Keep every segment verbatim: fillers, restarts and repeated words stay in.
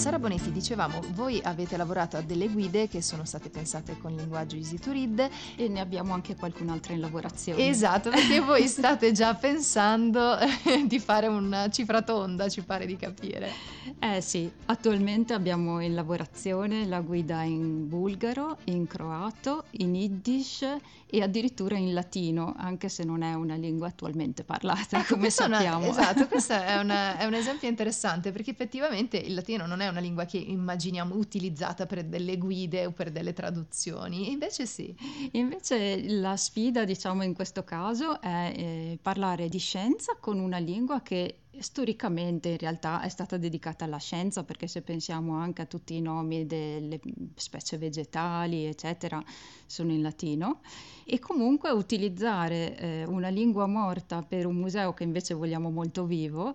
Sara Bonetti, dicevamo, voi avete lavorato a delle guide che sono state pensate con linguaggio easy to read e ne abbiamo anche qualcun'altra in lavorazione. Esatto, perché voi state già pensando di fare una cifra tonda, ci pare di capire. Eh sì, attualmente abbiamo in lavorazione la guida in bulgaro, in croato, in yiddish e addirittura in latino, anche se non è una lingua attualmente parlata, ecco, come sappiamo. Una, esatto, questo è, una, è un esempio interessante, perché effettivamente il latino non è una lingua che immaginiamo utilizzata per delle guide o per delle traduzioni, invece sì. Invece la sfida, diciamo, in questo caso è eh, parlare di scienza con una lingua che storicamente in realtà è stata dedicata alla scienza, perché se pensiamo anche a tutti i nomi delle specie vegetali eccetera sono in latino, e comunque utilizzare eh, una lingua morta per un museo che invece vogliamo molto vivo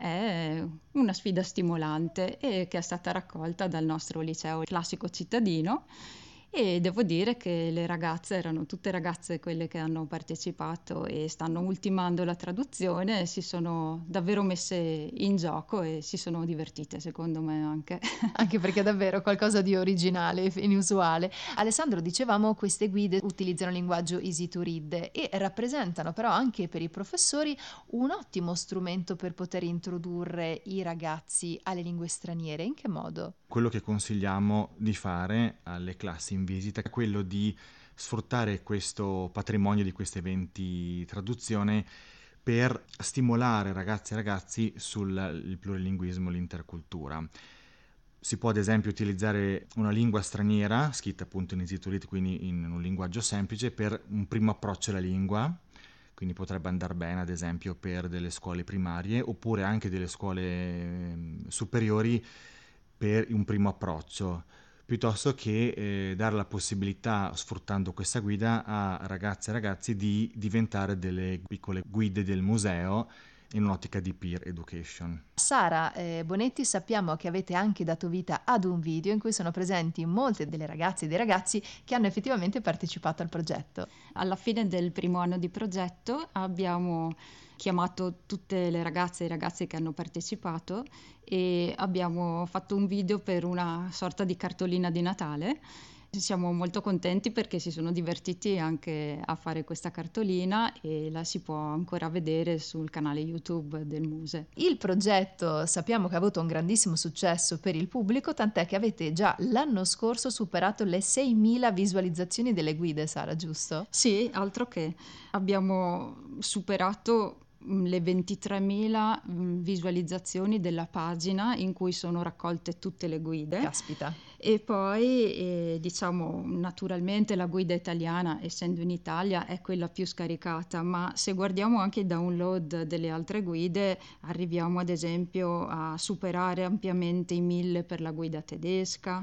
è una sfida stimolante e che è stata raccolta dal nostro liceo classico cittadino. E devo dire che le ragazze erano tutte ragazze quelle che hanno partecipato e stanno ultimando la traduzione, si sono davvero messe in gioco e si sono divertite, secondo me anche. Anche perché è davvero qualcosa di originale, inusuale. Alessandro, dicevamo, queste guide utilizzano il linguaggio easy to read e rappresentano però anche per i professori un ottimo strumento per poter introdurre i ragazzi alle lingue straniere. In che modo? Quello che consigliamo di fare alle classi in visita è quello di sfruttare questo patrimonio di questi eventi traduzione per stimolare ragazzi e ragazzi sul plurilinguismo e l'intercultura. Si può ad esempio utilizzare una lingua straniera, scritta appunto in easy to read, quindi in un linguaggio semplice, per un primo approccio alla lingua, quindi potrebbe andare bene ad esempio per delle scuole primarie oppure anche delle scuole superiori per un primo approccio, piuttosto che eh, dare la possibilità, sfruttando questa guida, a ragazze e ragazzi di diventare delle piccole guide del museo in un'ottica di peer education. Sara eh, Bonetti, sappiamo che avete anche dato vita ad un video in cui sono presenti molte delle ragazze e dei ragazzi che hanno effettivamente partecipato al progetto. Alla fine del primo anno di progetto abbiamo chiamato tutte le ragazze e i ragazzi che hanno partecipato e abbiamo fatto un video per una sorta di cartolina di Natale. Siamo molto contenti perché si sono divertiti anche a fare questa cartolina e la si può ancora vedere sul canale YouTube del Muse. Il progetto sappiamo che ha avuto un grandissimo successo per il pubblico, tant'è che avete già l'anno scorso superato le seimila visualizzazioni delle guide, Sara, giusto? Sì, altro che. Abbiamo superato le ventitremila visualizzazioni della pagina in cui sono raccolte tutte le guide. Caspita. E poi eh, diciamo naturalmente la guida italiana, essendo in Italia, è quella più scaricata, ma se guardiamo anche i download delle altre guide arriviamo ad esempio a superare ampiamente i mille per la guida tedesca,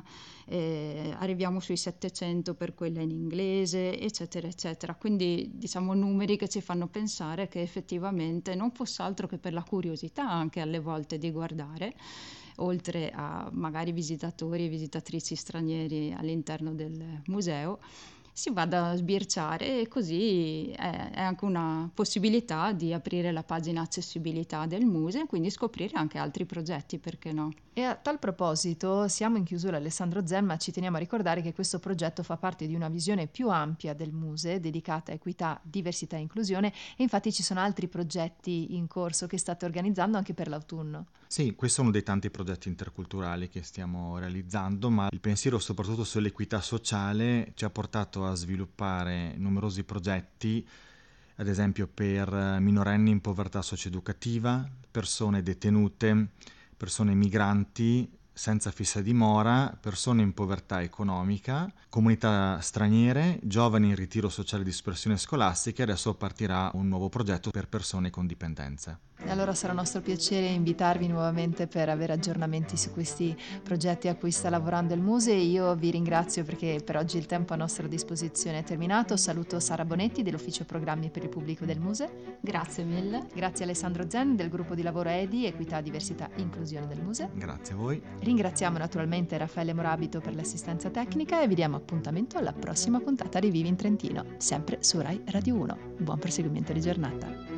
eh, arriviamo sui settecento per quella in inglese, eccetera eccetera, quindi diciamo numeri che ci fanno pensare che effettivamente non fosse altro che per la curiosità anche alle volte di guardare, oltre a magari visitatori e visitatrici stranieri all'interno del museo, si vada a sbirciare e così è, è anche una possibilità di aprire la pagina accessibilità del museo e quindi scoprire anche altri progetti, perché no? E a tal proposito, siamo in chiusura, Alessandro Zen, ma ci teniamo a ricordare che questo progetto fa parte di una visione più ampia del Muse, dedicata a equità, diversità e inclusione, e infatti ci sono altri progetti in corso che state organizzando anche per l'autunno. Sì, questo è uno dei tanti progetti interculturali che stiamo realizzando, ma il pensiero soprattutto sull'equità sociale ci ha portato a sviluppare numerosi progetti, ad esempio per minorenni in povertà socioeducativa, persone detenute, persone migranti senza fissa dimora, persone in povertà economica, comunità straniere, giovani in ritiro sociale di dispersione scolastica, e adesso partirà un nuovo progetto per persone con dipendenze. E allora sarà nostro piacere invitarvi nuovamente per avere aggiornamenti su questi progetti a cui sta lavorando il Muse. Io vi ringrazio perché per oggi il tempo a nostra disposizione è terminato. Saluto Sara Bonetti dell'Ufficio Programmi per il Pubblico del Muse. Grazie mille. Grazie a Alessandro Zen del gruppo di lavoro E D I, Equità, Diversità, Inclusione del Muse. Grazie a voi. Ringraziamo naturalmente Raffaele Morabito per l'assistenza tecnica e vi diamo appuntamento alla prossima puntata di Vivi in Trentino, sempre su Rai Radio uno. Buon proseguimento di giornata.